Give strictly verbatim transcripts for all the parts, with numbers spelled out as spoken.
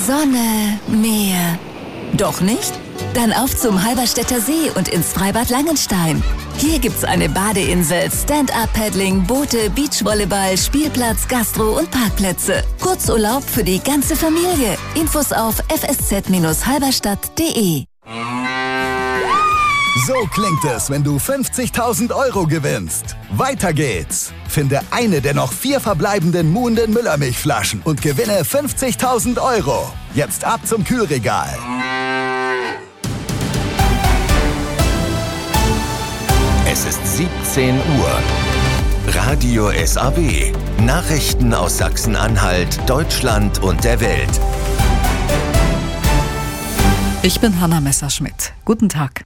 Sonne, Meer. Doch nicht? Dann auf zum Halberstädter See und ins Freibad Langenstein. Hier gibt's eine Badeinsel, Stand-Up-Paddling, Boote, Beachvolleyball, Spielplatz, Gastro und Parkplätze. Kurzurlaub für die ganze Familie. Infos auf f s z Bindestrich halberstadt punkt d e. So klingt es, wenn du fünfzigtausend Euro gewinnst. Weiter geht's. Finde eine der noch vier verbleibenden muhenden Müllermilchflaschen und gewinne fünfzigtausend Euro. Jetzt ab zum Kühlregal. Es ist siebzehn Uhr. Radio S A W. Nachrichten aus Sachsen-Anhalt, Deutschland und der Welt. Ich bin Hanna Messerschmidt. Guten Tag.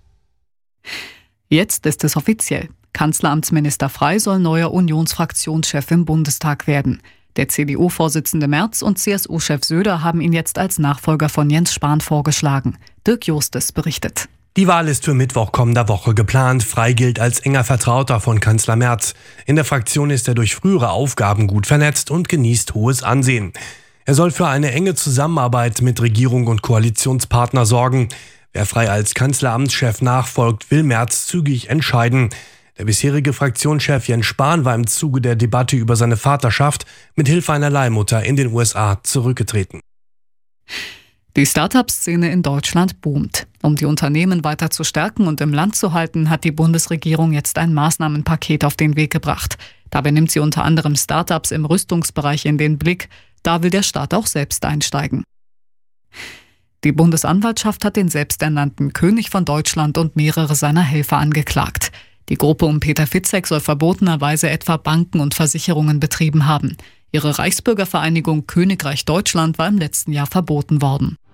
Jetzt ist es offiziell. Kanzleramtsminister Frey soll neuer Unionsfraktionschef im Bundestag werden. Der C D U-Vorsitzende Merz und C S U-Chef Söder haben ihn jetzt als Nachfolger von Jens Spahn vorgeschlagen. Dirk Justes berichtet. Die Wahl ist für Mittwoch kommender Woche geplant. Frey gilt als enger Vertrauter von Kanzler Merz. In der Fraktion ist er durch frühere Aufgaben gut vernetzt und genießt hohes Ansehen. Er soll für eine enge Zusammenarbeit mit Regierung und Koalitionspartner sorgen. Wer Frey als Kanzleramtschef nachfolgt, will Merz zügig entscheiden. Der bisherige Fraktionschef Jens Spahn war im Zuge der Debatte über seine Vaterschaft mit Hilfe einer Leihmutter in den U S A zurückgetreten. Die Start-up-Szene in Deutschland boomt. Um die Unternehmen weiter zu stärken und im Land zu halten, hat die Bundesregierung jetzt ein Maßnahmenpaket auf den Weg gebracht. Dabei nimmt sie unter anderem Start-ups im Rüstungsbereich in den Blick. Da will der Staat auch selbst einsteigen. Die Bundesanwaltschaft hat den selbsternannten König von Deutschland und mehrere seiner Helfer angeklagt. Die Gruppe um Peter Fitzek soll verbotenerweise etwa Banken und Versicherungen betrieben haben. Ihre Reichsbürgervereinigung Königreich Deutschland war im letzten Jahr verboten worden.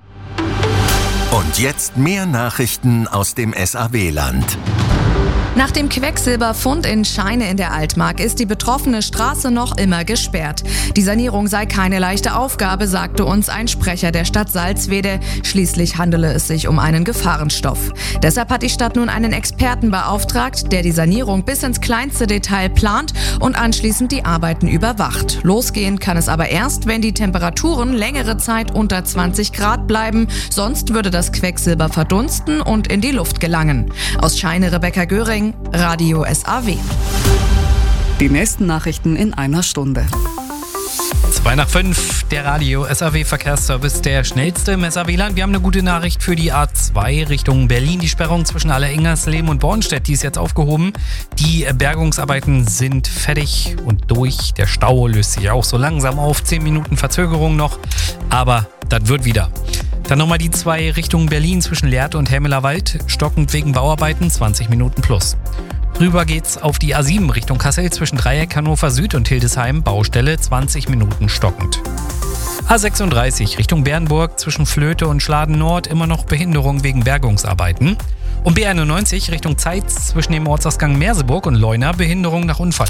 Und jetzt mehr Nachrichten aus dem S A W-Land. Nach dem Quecksilberfund in Scheine in der Altmark ist die betroffene Straße noch immer gesperrt. Die Sanierung sei keine leichte Aufgabe, sagte uns ein Sprecher der Stadt Salzwedel. Schließlich handele es sich um einen Gefahrenstoff. Deshalb hat die Stadt nun einen Experten beauftragt, der die Sanierung bis ins kleinste Detail plant und anschließend die Arbeiten überwacht. Losgehen kann es aber erst, wenn die Temperaturen längere Zeit unter zwanzig Grad bleiben. Sonst würde das Quecksilber verdunsten und in die Luft gelangen. Aus Scheine Rebecca Göring, Radio S A W. Die nächsten Nachrichten in einer Stunde. Zwei nach fünf, der Radio S A W-Verkehrsservice, der schnellste im S A W-Land. Wir haben eine gute Nachricht für die A zwei Richtung Berlin. Die Sperrung zwischen Alleringers-Lehm und Bornstedt, die ist jetzt aufgehoben. Die Bergungsarbeiten sind fertig und durch. Der Stau löst sich auch so langsam auf. Zehn Minuten Verzögerung noch, aber das wird wieder. Dann nochmal die zwei Richtung Berlin zwischen Lehrte und Hämelerwald. Stockend wegen Bauarbeiten, zwanzig Minuten plus. Rüber geht's auf die A sieben Richtung Kassel zwischen Dreieck, Hannover Süd und Hildesheim. Baustelle, zwanzig Minuten stockend. A sechsunddreißig Richtung Bernburg zwischen Flöte und Schladen Nord. Immer noch Behinderung wegen Bergungsarbeiten. Und B einundneunzig Richtung Zeitz zwischen dem Ortsausgang Merseburg und Leuna. Behinderung nach Unfall.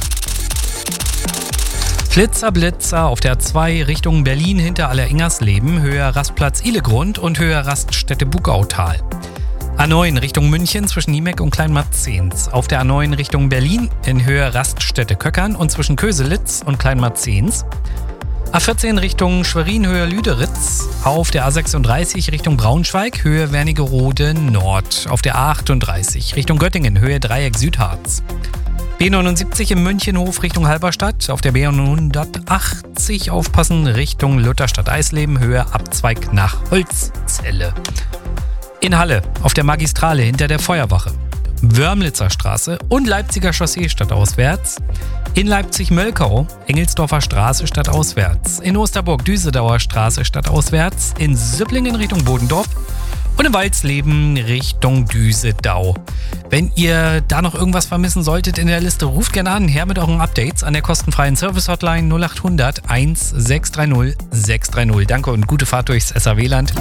Flitzer Blitzer auf der A zwei Richtung Berlin hinter Alleringers-Leben, Höhe Rastplatz Ihlegrund und Höhe Raststätte Bugautal. A neun Richtung München zwischen Niemeck und Kleinmarzens. Auf der A neun Richtung Berlin in Höhe Raststätte Köckern und zwischen Köselitz und Kleinmarzens. A vierzehn Richtung Schwerin, Höhe Lüderitz. Auf der A sechsunddreißig Richtung Braunschweig, Höhe Wernigerode Nord. Auf der A achtunddreißig Richtung Göttingen, Höhe Dreieck Südharz. B neunundsiebzig im Münchenhof Richtung Halberstadt. Auf der B hundertachtzig aufpassen Richtung Lutherstadt-Eisleben, Höhe Abzweig nach Holzzelle. In Halle auf der Magistrale hinter der Feuerwache. Wörmlitzer Straße und Leipziger Chaussee stadtauswärts. In Leipzig-Mölkau, Engelsdorfer Straße stadtauswärts. In Osterburg Düsedauer Straße stadtauswärts. In Süpplingen Richtung Bodendorf. Und in Walsleben Richtung Düsedau. Wenn ihr da noch irgendwas vermissen solltet in der Liste, ruft gerne an, her mit euren Updates an der kostenfreien Service-Hotline null acht hundert eins sechs drei null sechs drei null. Danke und gute Fahrt durchs S A W-Land.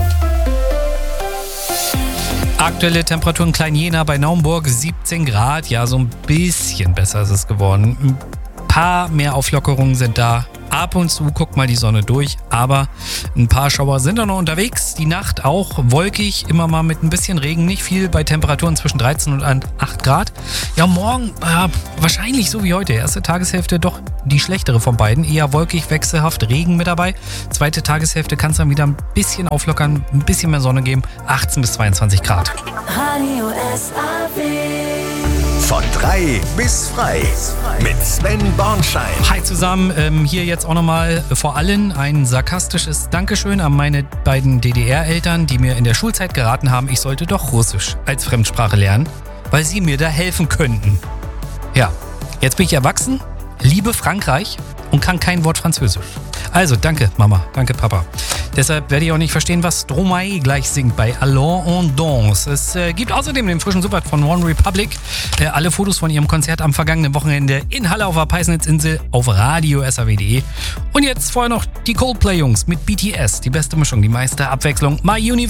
Aktuelle Temperatur in Klein-Jena bei Naumburg siebzehn Grad. Ja, so ein bisschen besser ist es geworden. Ein paar mehr Auflockerungen sind da, Ab und zu guckt mal die Sonne durch, aber ein paar Schauer sind auch noch unterwegs. Die Nacht auch wolkig, immer mal mit ein bisschen Regen, nicht viel, bei Temperaturen zwischen dreizehn und acht Grad. Ja, morgen äh, wahrscheinlich so wie heute. Erste Tageshälfte doch die schlechtere von beiden. Eher wolkig, wechselhaft, Regen mit dabei. Zweite Tageshälfte kann es dann wieder ein bisschen auflockern, ein bisschen mehr Sonne geben. achtzehn bis zweiundzwanzig Grad. Radio S A W. Von drei bis frei. Mit Sven Bornschein. Hi zusammen, ähm, hier jetzt auch nochmal vor allem ein sarkastisches Dankeschön an meine beiden D D R-Eltern, die mir in der Schulzeit geraten haben, ich sollte doch Russisch als Fremdsprache lernen, weil sie mir da helfen könnten. Ja, jetzt bin ich erwachsen, liebe Frankreich und kann kein Wort Französisch. Also, danke Mama, danke Papa. Deshalb werde ich auch nicht verstehen, was Stromae gleich singt bei Allons on Danse. Es äh, gibt außerdem den frischen Super von One Republic. Äh, alle Fotos von ihrem Konzert am vergangenen Wochenende in Halle auf der Peisnitzinsel auf radio s a w punkt d e. Und jetzt vorher noch die Coldplay-Jungs mit B T S. Die beste Mischung, die meiste Abwechslung. My Universe.